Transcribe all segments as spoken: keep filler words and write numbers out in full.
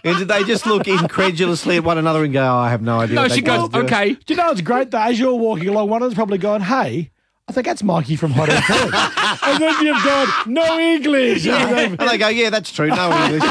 And did they just look incredulously at one another and go, oh, I have no idea? No, what she that goes, guy's doing? okay. Do you know it's great that as you're walking along, one of them's probably going, hey, I think that's Mikey from Hot F M. And then you've gone, no English. And they go, yeah, that's true. No English.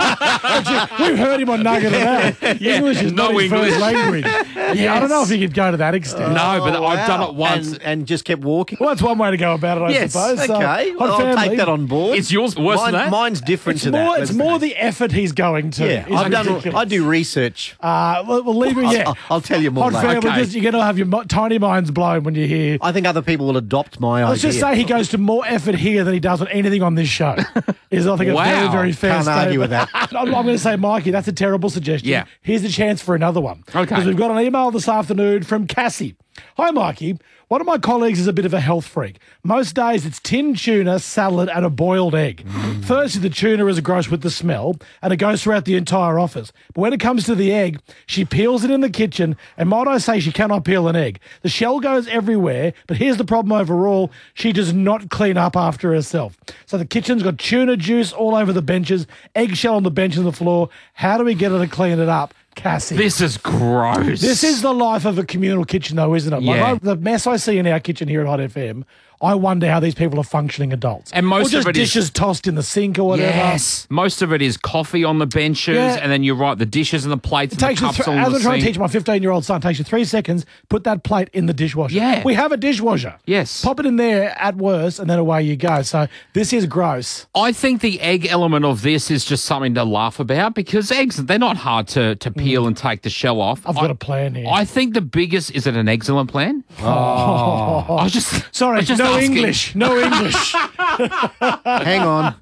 We've heard him on Nugget and Al. English is No not his English. first language. Yeah, I don't know if he could go to that extent. No, but Oh, I've done wow. it once. And, and just kept walking. Well, that's one way to go about it, I Yes, suppose. So, Okay, Hot well, I'll Family, take that on board. Is yours worse Mine, than that? Mine's different It's to more, that. it's let's more say. the effort he's going to. Yeah, is I've done. ridiculous. I do research. Uh, we'll, we'll leave it, yeah. I'll, I'll tell you more Hot later. Family, Okay. just, you're going to have your mo- tiny minds blown when you hear. I think other people will adopt my Let's idea. just say he goes to more effort here than he does on anything on this show. Is I think a Wow. very, very fair Can't statement. argue with that. I'm, I'm going to say, Mikey, that's a terrible suggestion. Yeah. Here's a chance for another one. Okay. Because we've got an email this afternoon from Cassie. Hi, Mikey. One of my colleagues is a bit of a health freak. Most days it's tinned tuna, salad, and a boiled egg. Mm. Firstly, the tuna is gross with the smell, and it goes throughout the entire office. But when it comes to the egg, she peels it in the kitchen, and might I say she cannot peel an egg. The shell goes everywhere, but here's the problem overall. She does not clean up after herself. So the kitchen's got tuna juice all over the benches, eggshell on the bench and the floor. How do we get her to clean it up? Cassie. This is gross. This is the life of a communal kitchen, though, isn't it? Like Yeah. I, the mess I see in our kitchen here at Hot F M, I wonder how these people are functioning adults. And most or just of it is- dishes tossed in the sink or whatever. Yes. Most of it is coffee on the benches, Yeah. and then you're right, the dishes and the plates It and takes the you, cups th- on as the I'm trying to sink. teach my fifteen-year-old son, it takes you three seconds, put that plate in the dishwasher. Yeah. We have a dishwasher. Yes. Pop it in there at worst, and then away you go. So this is gross. I think the egg element of this is just something to laugh about because eggs, they're not hard to, to peel and take the shell off. Mm. I've got I- a plan here. I think the biggest, is it an excellent plan? Oh. I was just, Sorry, I was just no asking. English. No English. Hang on.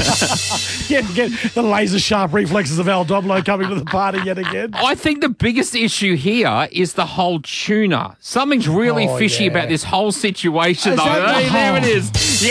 Get, get the laser-sharp reflexes of Al Doblo coming to the party yet again. I think the biggest issue here is the whole tuna. Something's really Oh, fishy yeah. about this whole situation. Is though. that the Hey, there it whole- is.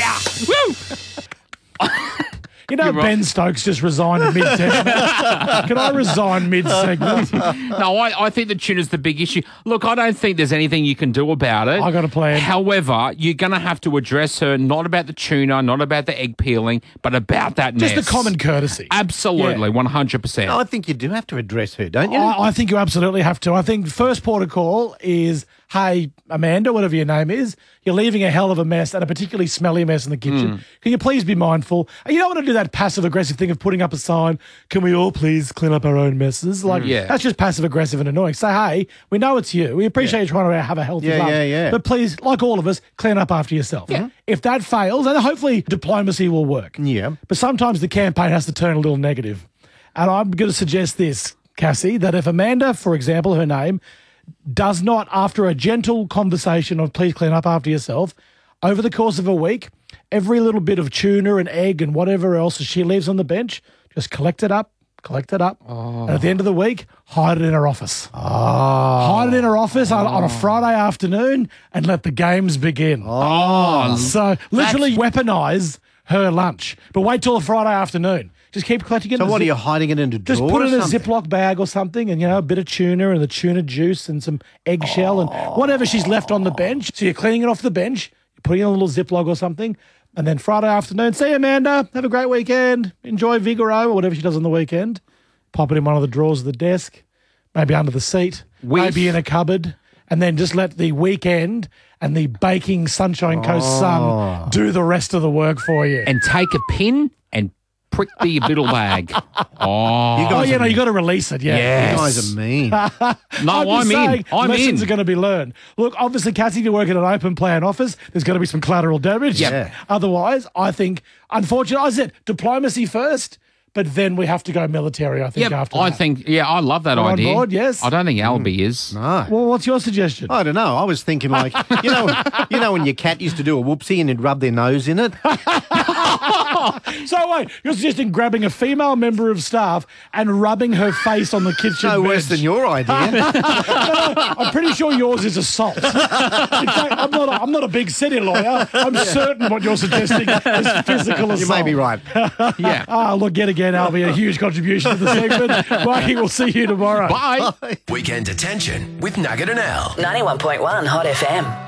Yeah. Woo. You know, You're right. Ben Stokes just resigned mid-segment. Can I resign mid-segment? No, I, I think the tuna's the big issue. Look, I don't think there's anything you can do about it. I got a plan. However, you're going to have to address her not about the tuna, not about the egg peeling, but about that Just mess. the common courtesy. Absolutely, Yeah. one hundred percent. I think you do have to address her, don't you? I, I think you absolutely have to. I think first port of call is, hey, Amanda, whatever your name is, you're leaving a hell of a mess and a particularly smelly mess in the kitchen. Can you please be mindful? And you don't want to do that passive-aggressive thing of putting up a sign, can we all please clean up our own messes? Like, Yeah. that's just passive-aggressive and annoying. Say, hey, we know it's you. We appreciate you trying to have a healthy Yeah, lunch. yeah, yeah. But please, like all of us, clean up after yourself. Yeah. If that fails, then hopefully diplomacy will work. Yeah. But sometimes the campaign has to turn a little negative. And I'm going to suggest this, Cassie, that if Amanda, for example, her name, does not, after a gentle conversation of please clean up after yourself, over the course of a week, every little bit of tuna and egg and whatever else she leaves on the bench, just collect it up, collect it up, and at the end of the week, hide it in her office. Hide it in her office on, on a Friday afternoon and let the games begin. Oh, So literally weaponize her lunch, but wait till a Friday afternoon. Just keep collecting it. So in a what are zip- you hiding it in a Just drawer put it or in a something? Ziploc bag or something, and you know, a bit of tuna and the tuna juice and some eggshell and whatever she's left on the bench. So you're cleaning it off the bench, you're putting it in a little Ziploc or something, and then Friday afternoon, see you, Amanda, have a great weekend, enjoy Vigoro or whatever she does on the weekend. Pop it in one of the drawers of the desk, maybe under the seat, Whiff. maybe in a cupboard, and then just let the weekend and the baking Sunshine Coast sun do the rest of the work for you. and take a pin and prick the little bag. Oh, You Oh, guys yeah, are no, you got to release it, yeah. Yes. You guys are mean. no, I'm, I'm, just in. saying, I'm lessons in. are going to be learned. Look, obviously, Cassie, if you work in an open plan office, there's going to be some collateral damage. Yeah. Otherwise, I think, unfortunately, I said diplomacy first, but then we have to go military, I think, Yeah, after I that. think. Yeah, I love that You're on idea. board, yes? I don't think Albie is. No. Well, what's your suggestion? I don't know. I was thinking like, you know, you know when your cat used to do a whoopsie and you'd rub their nose in it? So, wait, you're suggesting grabbing a female member of staff and rubbing her face on the kitchen No bench. worse than your idea. I'm pretty sure yours is assault. In fact, I'm not, a, I'm not a big city lawyer. I'm certain what you're suggesting is physical assault. You may be right. Yeah. Ah, look, yet again, Albie, a huge contribution to the segment. Mikey, we'll see you tomorrow. Bye. Weekend Detention with Nugget and Al. ninety-one point one Hot F M.